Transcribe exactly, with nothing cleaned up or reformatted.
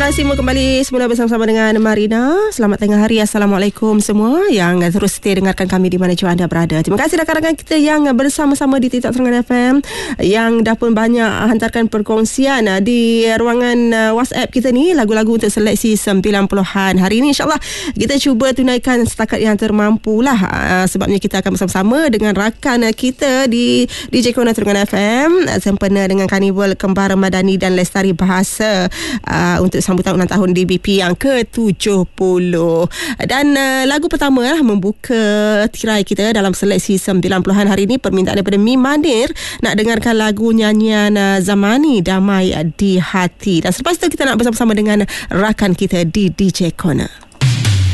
Anda semua kembali semula bersama-sama dengan Marina. Selamat tengah hari. Assalamualaikum semua yang terus setia dengarkan kami di mana jua anda berada. Terima kasih rakan-rakan kita yang bersama-sama di TikTok Terengganu F M, yang dah pun banyak hantarkan perkongsian di ruangan WhatsApp kita ni, lagu-lagu untuk seleksi sembilan puluhan. Hari ini insyaAllah kita cuba tunaikan setakat yang termampu lah. Sebabnya kita akan bersama-sama dengan rakan kita di D J Corner Terengganu F M sempena dengan Karnival Kembar Madani dan Lestari Bahasa uh, untuk sambutan ulang tahun D B P yang ke tujuh puluh. Dan uh, lagu pertama lah membuka tirai kita dalam seleksi sembilan puluhan hari ini, permintaan daripada Mi Manir nak dengarkan lagu nyanyian uh, Zamani, Damai di Hati. Dan selepas itu kita nak bersama-sama dengan rakan kita di D J Corner.